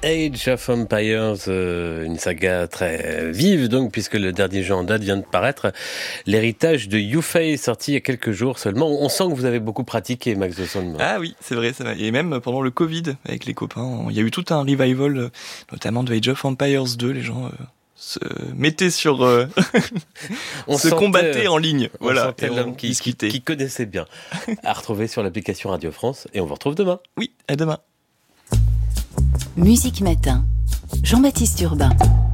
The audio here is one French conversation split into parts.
Age of Empires, une saga très vive donc, puisque le dernier jeu en date vient de paraître, l'héritage de Yufei, sorti il y a quelques jours seulement. On sent que vous avez beaucoup pratiqué, Max de Sandman. Ah oui, c'est vrai. Et même pendant le Covid, avec les copains, il y a eu tout un revival, notamment de Age of Empires 2, les gens se mettaient sur... se combattaient en ligne. Voilà. Sentait l'homme qui connaissait bien. À retrouver sur l'application Radio France, et on vous retrouve demain. Oui, à demain. Musique Matin, Jean-Baptiste Urbain.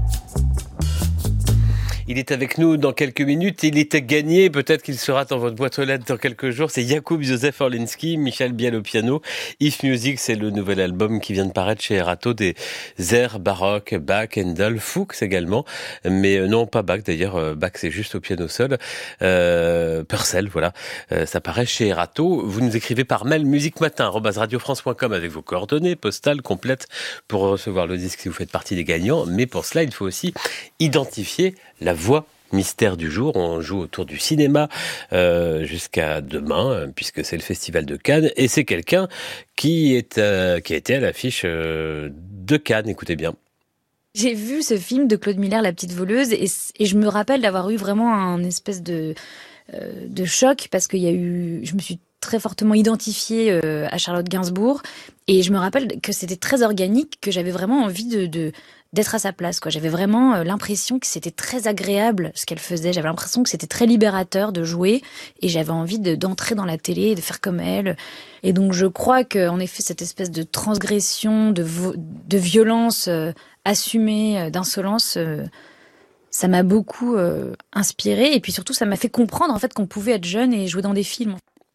Il est avec nous dans quelques minutes. Il était gagné. Peut-être qu'il sera dans votre boîte aux lettres dans quelques jours. C'est Jakub Józef Orliński, Michel Biel au piano. If Music, c'est le nouvel album qui vient de paraître chez Erato, des airs baroques, Bach, Handel, Fuchs également. Mais non, pas Bach d'ailleurs. Bach, c'est juste au piano seul. Purcell, voilà. Ça paraît chez Erato. Vous nous écrivez par mail musicmatin@radiofrance.com avec vos coordonnées postales complètes pour recevoir le disque si vous faites partie des gagnants. Mais pour cela, il faut aussi identifier la voix mystère du jour. On joue autour du cinéma jusqu'à demain, puisque c'est le Festival de Cannes. Et c'est quelqu'un qui a été à l'affiche de Cannes. Écoutez bien. J'ai vu ce film de Claude Miller, La Petite Voleuse, et je me rappelle d'avoir eu vraiment un espèce de choc, parce qu'il y a eu... Je me suis très fortement identifiée à Charlotte Gainsbourg, et je me rappelle que c'était très organique, que j'avais vraiment envie d'être à sa place, quoi. J'avais vraiment l'impression que c'était très agréable ce qu'elle faisait. J'avais l'impression que c'était très libérateur de jouer, et j'avais envie d'entrer dans la télé et de faire comme elle. Et donc je crois qu'en effet cette espèce de transgression, de violence assumée, d'insolence, ça m'a beaucoup inspirée, et puis surtout ça m'a fait comprendre en fait qu'on pouvait être jeune et jouer dans des films.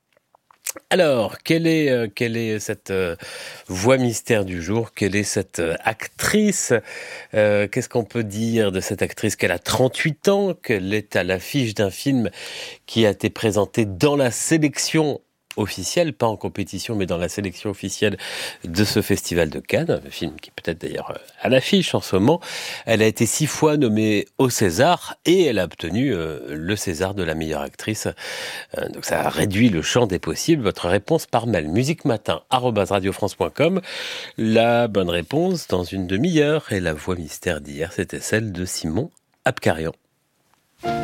Alors, quelle est cette voix mystère du jour? Quelle est cette actrice? Qu'est-ce qu'on peut dire de cette actrice? Qu'elle a 38 ans, qu'elle est à l'affiche d'un film qui a été présenté dans la sélection officielle, pas en compétition, mais dans la sélection officielle de ce Festival de Cannes, un film qui est peut-être d'ailleurs à l'affiche en ce moment. Elle a été 6 fois nommée au César et elle a obtenu le César de la meilleure actrice. Donc ça a réduit le champ des possibles. Votre réponse par mail, musicmatin@radiofrance.com. La bonne réponse dans une demi-heure, et la voix mystère d'hier, c'était celle de Simon Abkarian.